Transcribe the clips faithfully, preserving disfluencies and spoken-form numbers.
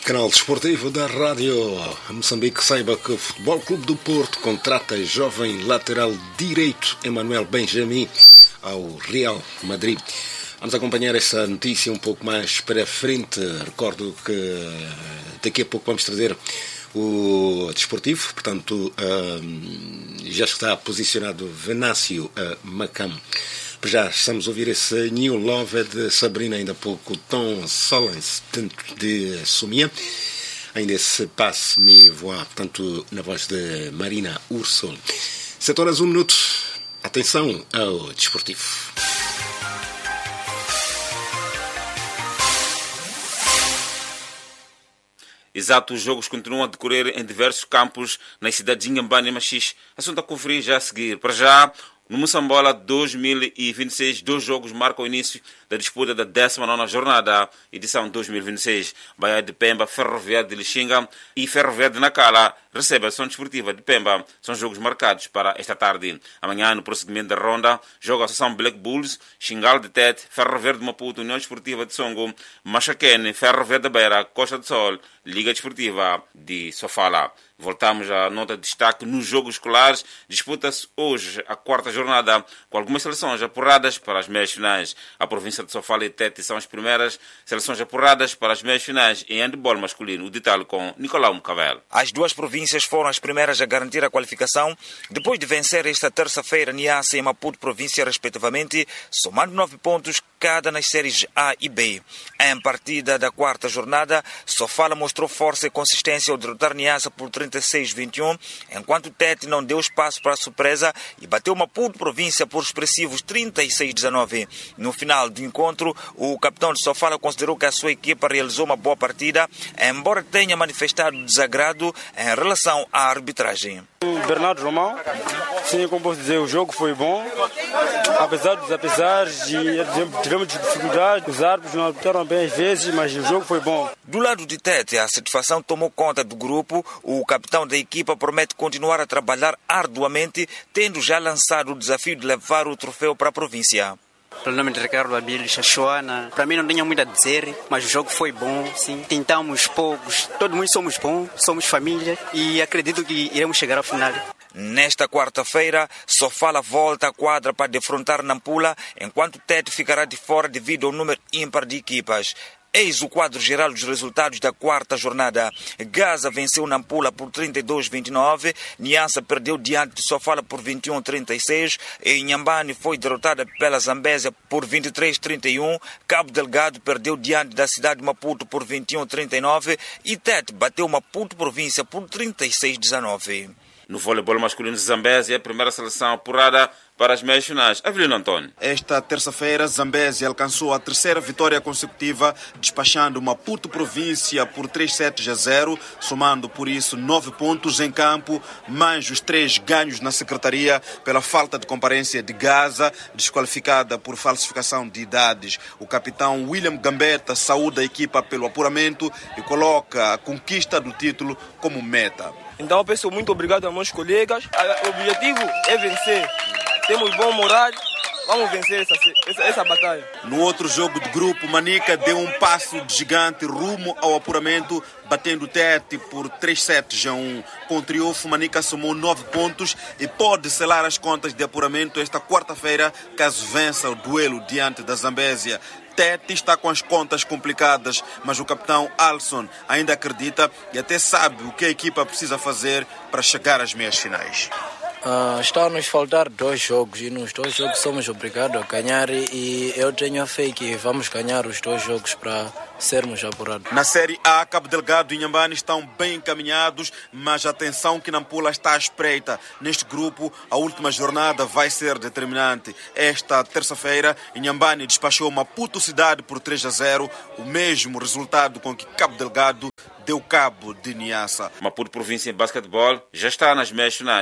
Canal Desportivo da Rádio Moçambique. Saiba que o Futebol Clube do Porto contrata jovem lateral direito Emmanuel Benjamin ao Real Madrid. Vamos acompanhar essa notícia um pouco mais para frente. Recordo que daqui a pouco vamos trazer o Desportivo, portanto já está posicionado Venâncio Macam. Já estamos a ouvir esse New Love de Sabrina, ainda há pouco Tom Solens de Sumia, ainda esse Passe Me Voix, portanto na voz de Marina Ursol. sete horas um minuto, atenção ao Desportivo. Exato, os jogos continuam a decorrer em diversos campos nas cidades de Inhambane e Machixe. Assunto a conferir já a seguir. Para já, no Moçambola dois mil e vinte e seis, dois jogos marcam o início da disputa da décima nona jornada, edição dois mil e vinte e seis. Bahia de Pemba, Ferroviário de Lixinga e Ferroviário de Nacala recebe a Ação Desportiva de Pemba. São jogos marcados para esta tarde. Amanhã, no procedimento da ronda, joga a Associação Black Bulls, Xingal de Tete, Ferroviário de Maputo, União Desportiva de Songo, Machaquene, Ferroviário da Beira, Costa do Sol, Liga Desportiva de Sofala. Voltamos à nota de destaque nos jogos escolares. Disputa-se hoje a quarta jornada, com algumas seleções apuradas para as meias finais. A província de Sofala e Tete são as primeiras seleções apuradas para as meias finais em handball masculino. O detalhe com Nicolau Mucavel. As duas províncias foram as primeiras a garantir a qualificação, depois de vencer esta terça-feira Niassa e Maputo província, respectivamente, somando nove pontos cada nas séries A e B. Em partida da quarta jornada, Sofala mostrou força e consistência ao derrotar Niassa por trinta e seis a vinte e um, enquanto Tete não deu espaço para a surpresa e bateu Maputo província por expressivos trinta e seis a dezenove. No final do encontro, o capitão de Sofala considerou que a sua equipa realizou uma boa partida, embora tenha manifestado desagrado em relação à arbitragem. Bernardo Romão, sim, como posso dizer, o jogo foi bom, apesar dos apesares, de, tivemos dificuldade, os árbitros não arbitraram bem às vezes, mas o jogo foi bom. Do lado de Tete, a satisfação tomou conta do grupo. O capitão da equipa promete continuar a trabalhar arduamente, tendo já lançado o desafio de levar o troféu para a província. Pelo nome de Ricardo Abílio Chachuana, para mim não tenho muito a dizer, mas o jogo foi bom, sim. Tentamos poucos, todo mundo somos bons, somos família e acredito que iremos chegar ao final. Nesta quarta-feira, Sofala volta à quadra para defrontar Nampula, enquanto Tete ficará de fora devido ao número ímpar de equipas. Eis o quadro geral dos resultados da quarta jornada. Gaza venceu Nampula por trinta e dois a vinte e nove, Niassa perdeu diante de Sofala por vinte e um a trinta e seis, e Inhambane foi derrotada pela Zambésia por vinte e três a trinta e um, Cabo Delgado perdeu diante da cidade de Maputo por vinte e um a trinta e nove e Tete bateu Maputo província por trinta e seis a dezenove. No voleibol masculino de Zambésia, a primeira seleção apurada para as meias finais. Avelino Antônio. Esta terça-feira, Zambésia alcançou a terceira vitória consecutiva, despachando Maputo província por três sets a zero, somando por isso nove pontos em campo, mais os três ganhos na secretaria pela falta de comparência de Gaza, desqualificada por falsificação de idades. O capitão William Gambetta saúda a equipa pelo apuramento e coloca a conquista do título como meta. Então eu peço muito obrigado aos meus colegas. O objetivo é vencer. Temos bom moral, vamos vencer essa, essa, essa batalha. No outro jogo de grupo, Manica deu um passo de gigante rumo ao apuramento, batendo Tete por três sets a um. Com o triunfo, Manica somou nove pontos e pode selar as contas de apuramento esta quarta-feira, caso vença o duelo diante da Zambésia. Tete está com as contas complicadas, mas o capitão Alisson ainda acredita e até sabe o que a equipa precisa fazer para chegar às meias finais. Uh, está a nos faltar dois jogos e nos dois jogos somos obrigados a ganhar e eu tenho a fé que vamos ganhar os dois jogos para sermos apurados. Na Série A, Cabo Delgado e Inhambane estão bem encaminhados, mas atenção que Nampula está à espreita. Neste grupo, a última jornada vai ser determinante. Esta terça-feira, Inhambane despachou Maputo Cidade por três a zero, o mesmo resultado com que Cabo Delgado deu cabo de Niassa. Maputo província em basquetebol já está nas meias finais.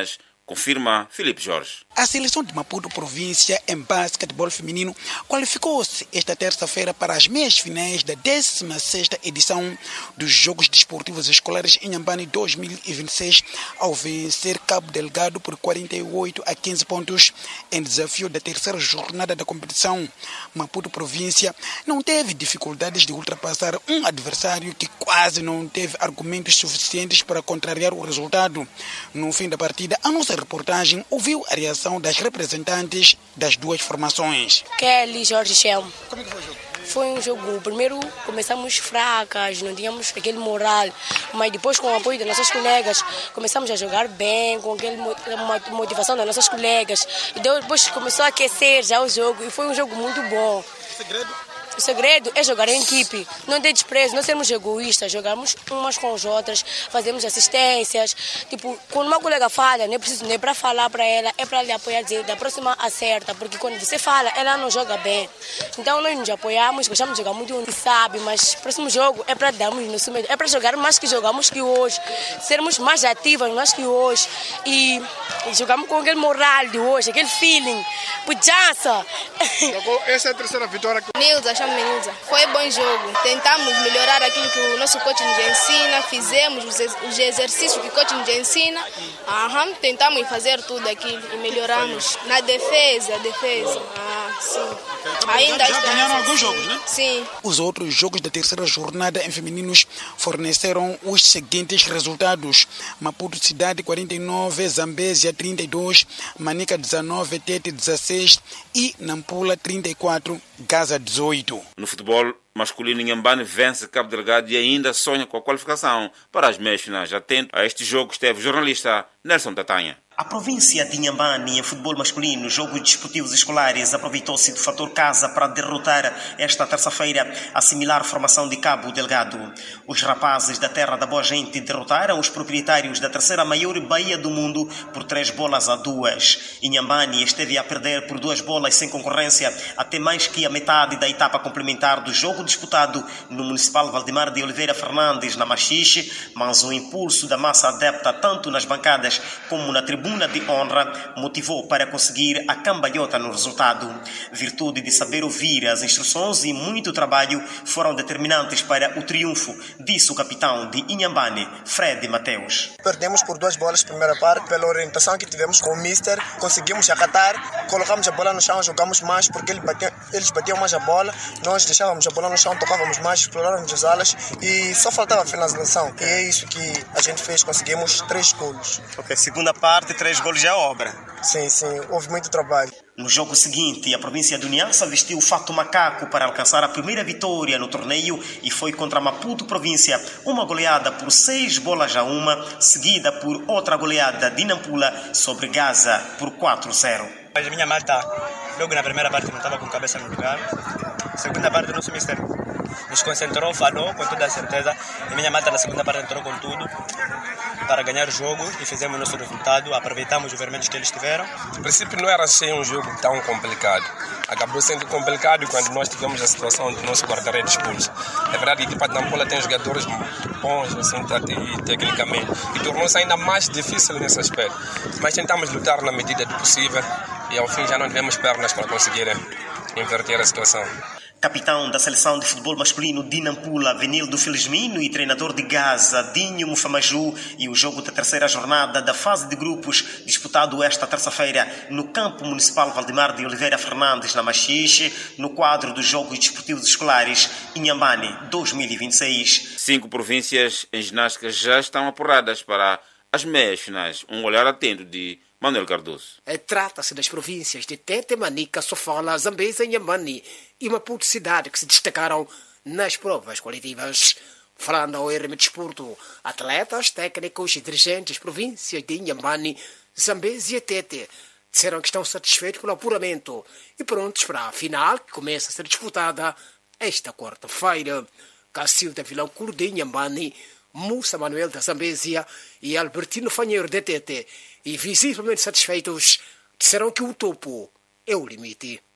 confirma Filipe Jorge. A seleção de Maputo província em basquetebol feminino qualificou-se esta terça-feira para as meias finais da décima sexta edição dos Jogos Desportivos Escolares em Inhambane dois mil e vinte e seis ao vencer Cabo Delgado por quarenta e oito a quinze pontos em desafio da terceira jornada da competição. Maputo província não teve dificuldades de ultrapassar um adversário que quase não teve argumentos suficientes para contrariar o resultado. No fim da partida, a nossa reportagem ouviu a reação das representantes das duas formações. Kelly, Jorge Chelmo. Como é que foi o jogo? Foi um jogo, primeiro começamos fracas, não tínhamos aquele moral, mas depois com o apoio das nossas colegas começamos a jogar bem, com aquela motivação das nossas colegas, e depois começou a aquecer já o jogo e foi um jogo muito bom. O segredo? O segredo é jogar em equipe, não ter desprezo, não sermos egoístas, jogamos umas com as outras, fazemos assistências. Tipo, quando uma colega falha, não é preciso nem para falar para ela, é para lhe apoiar, dizer, da próxima acerta, porque quando você fala, ela não joga bem. Então nós nos apoiamos, gostamos de jogar muito, sabe, mas o próximo jogo é para darmos nosso medo, é para jogar mais que jogamos que hoje, sermos mais ativas mais que hoje e, e jogamos com aquele moral de hoje, aquele feeling, pujança. Essa é a terceira vitória. Nilza, Menilza. Foi bom jogo. Tentamos melhorar aquilo que o nosso coach nos ensina, fizemos os exercícios que o coach nos ensina. Aham, tentamos fazer tudo aquilo e melhoramos. Na defesa, defesa. Ah, sim. Ainda já ganharam alguns jogos, né? Sim. Os outros jogos da terceira jornada em femininos forneceram os seguintes resultados: Maputo Cidade quarenta e nove, Zambésia trinta e dois, Manica dezanove, Tete dezesseis e Nampula trinta e quatro, Gaza dezoito. No futebol masculino, Inhambane vence Cabo Delgado e ainda sonha com a qualificação para as meias finais. Atento a este jogo esteve o jornalista Nelson Tatanha. A província de Inhambane, em futebol masculino, jogos desportivos escolares, aproveitou-se do fator casa para derrotar esta terça-feira a similar formação de Cabo Delgado. Os rapazes da terra da boa gente derrotaram os proprietários da terceira maior baía do mundo por três bolas a duas. Inhambane esteve a perder por duas bolas sem concorrência até mais que a metade da etapa complementar do jogo disputado no Municipal Valdemar de Oliveira Fernandes, na Machixe, mas o impulso da massa adepta tanto nas bancadas como na tribuna Tribuna de honra motivou para conseguir a cambalhota no resultado. Virtude de saber ouvir as instruções e muito trabalho foram determinantes para o triunfo, disse o capitão de Inhambane, Fred Mateus. Perdemos por duas bolas na primeira parte, pela orientação que tivemos com o mister, conseguimos acatar, colocamos a bola no chão, jogamos mais porque ele bateu, eles batiam mais a bola, nós deixávamos a bola no chão, tocávamos mais, explorávamos as alas e só faltava a finalização. E é isso que a gente fez, conseguimos três golos. Ok, segunda parte, três golos já é obra. Sim, sim, houve muito trabalho. No jogo seguinte, a província de Niassa vestiu o fato macaco para alcançar a primeira vitória no torneio e foi contra a Maputo província, uma goleada por seis bolas a uma, seguida por outra goleada de Nampula sobre Gaza por quatro a zero. Mas a minha malta, logo na primeira parte não estava com a cabeça no lugar. Segunda parte, o nosso mister nos concentrou, falou com toda a certeza. E minha malta na segunda parte entrou com tudo para ganhar o jogo e fizemos o nosso resultado, aproveitamos os vermelhos que eles tiveram. No princípio não era assim um jogo tão complicado. Acabou sendo complicado quando nós tivemos a situação do nosso guarda-redes expulso. É verdade que a equipa de Nampula tem jogadores bons assim, tecnicamente, e tornou-se ainda mais difícil nesse aspecto. Mas tentamos lutar na medida do possível e ao fim já não tivemos pernas para conseguir inverter a situação. Capitão da seleção de futebol masculino de Nampula, Venildo Felizmino, e treinador de Gaza, Dinho Mufamaju, e o jogo da terceira jornada da fase de grupos, disputado esta terça-feira no campo municipal Valdemar de Oliveira Fernandes, na Machixe, no quadro dos Jogos Desportivos Escolares Inhambane dois mil e vinte e seis. Cinco províncias em ginástica já estão apuradas para as meias finais. Um olhar atento de Manuel Cardoso. Trata-se das províncias de Tete, Manica, Sofala, Zambésia, Inhambane e Maputo Cidade que se destacaram nas provas coletivas. Falando ao R M Desporto, atletas, técnicos e dirigentes das províncias de Inhambane, Zambésia e Tete disseram que estão satisfeitos pelo apuramento e prontos para a final que começa a ser disputada esta quarta-feira. Cacilda Vilanculo de Inhambane, Musa Manuel da Zambésia e Albertino Fanheiro de Tete, e visivelmente satisfeitos, disseram que o topo é o limite.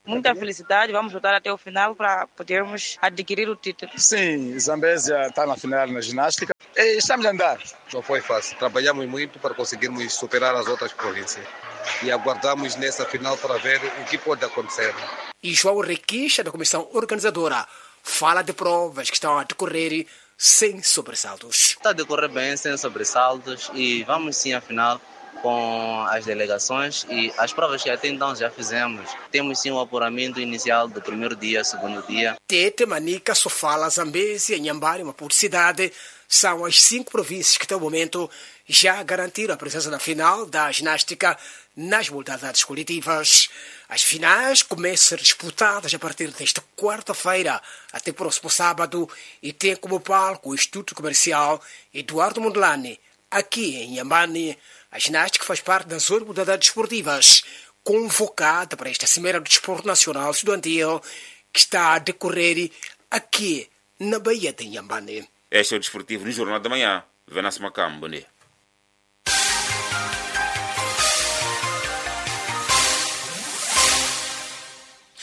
muita felicidade. Vamos lutar até o final para podermos adquirir o título. Sim, Zambésia está na final na ginástica. E estamos a andar. Não foi fácil. Trabalhamos muito para conseguirmos superar as outras províncias. E aguardamos nessa final para ver o que pode acontecer. E João Requicha, da comissão organizadora, fala de provas que estão a decorrer sem sobressaltos. Está a decorrer bem, sem sobressaltos, e vamos sim à final com as delegações e as provas que até então já fizemos. Temos sim o apuramento inicial do primeiro dia, segundo dia. Tete, Manica, Sofala, Zambésia, Inhambane e Maputo Cidade são as cinco províncias que até o momento já garantiram a presença na final da ginástica nas modalidades coletivas. As finais começam a ser disputadas a partir desta quarta-feira até próximo sábado e tem como palco o Instituto Comercial Eduardo Mondlane, aqui em Inhambane. A ginástica faz parte das oito modalidades esportivas, convocada para esta Cimeira do Desporto Nacional Estudantil, que está a decorrer aqui na Baía de Inhambane. Este é o Desportivo no Jornal da Manhã. Venance Macam, bom dia.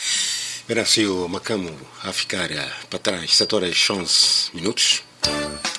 Venâncio Macamo a ficar para trás, sete horas e onze minutos.